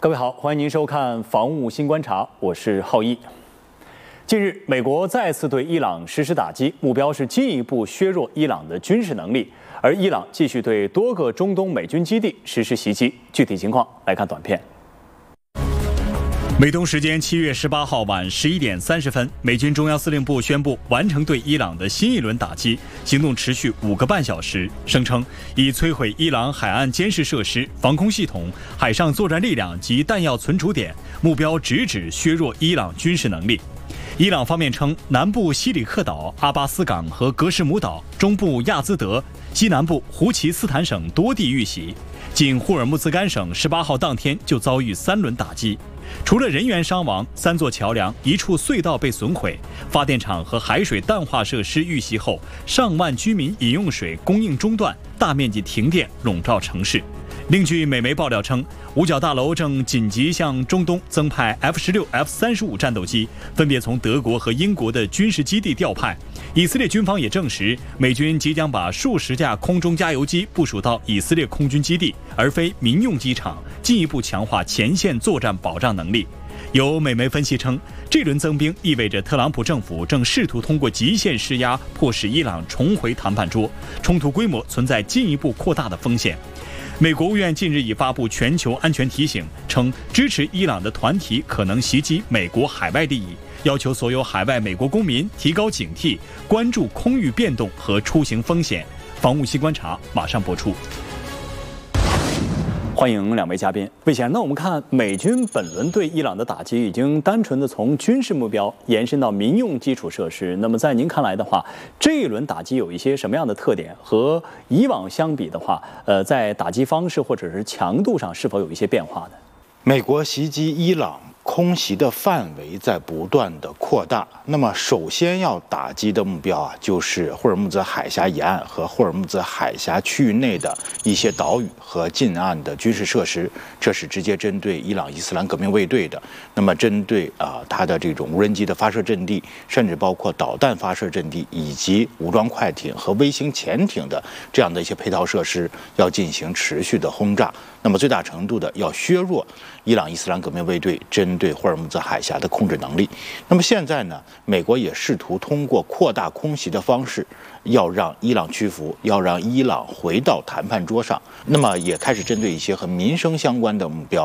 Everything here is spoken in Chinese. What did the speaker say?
各位好，欢迎您收看《防务新观察》，我是浩一。近日，美国再次对伊朗实施打击，目标是进一步削弱伊朗的军事能力，而伊朗继续对多个中东美军基地实施袭击。具体情况来看短片。 美东时间7月18号晚11点30分，美军中央司令部宣布完成对伊朗的新一轮打击，行动持续5个半小时，声称已摧毁伊朗海岸监视设施、防空系统、海上作战力量及弹药存储点，目标直指削弱伊朗军事能力。伊朗方面称，南部西里克岛、阿巴斯港和格什姆岛、中部亚兹德、西南部胡奇斯坦省多地遇袭。仅霍尔木兹干省18号当天就遭遇3轮打击。除了人员伤亡，3座桥梁、1处隧道被损毁，发电厂和海水淡化设施遇袭后，上万居民饮用水供应中断，大面积停电笼罩城市。另据美媒爆料称，五角大楼正紧急向中东增派 F-16、F-35战斗机，分别从德国和英国的军事基地调派。以色列军方也证实，美军即将把数十架空中加油机部署到以色列空军基地，而非民用机场，进一步强化前线作战保障能力。有美媒分析称，这轮增兵意味着特朗普政府正试图通过极限施压，迫使伊朗重回谈判桌，冲突规模存在进一步扩大的风险。美国务院近日已发布全球安全提醒，称支持伊朗的团体可能袭击美国海外利益，要求所有海外美国公民提高警惕，关注空域变动和出行风险。防务新观察马上播出。 欢迎2位嘉宾。魏先生，那我们看美军本轮对伊朗的打击已经单纯的从军事目标延伸到民用基础设施。那么在您看来的话，这一轮打击有一些什么样的特点？和以往相比的话，在打击方式或者是强度上是否有一些变化呢？ 美国袭击伊朗空袭的范围在不断的扩大，那么首先要打击的目标就是霍尔木兹海峡沿岸和霍尔木兹海峡区域内的一些岛屿和近岸的军事设施，这是直接针对伊朗伊斯兰革命卫队的。那么针对它的这种无人机的发射阵地，甚至包括导弹发射阵地以及武装快艇和微型潜艇的这样的一些配套设施，要进行持续的轰炸。那么最大程度的要削弱伊朗伊斯兰革命卫队针对霍尔木兹海峡的控制能力。那么现在呢，美国也试图通过扩大空袭的方式，要让伊朗屈服，要让伊朗回到谈判桌上。那么也开始针对一些和民生相关的目标，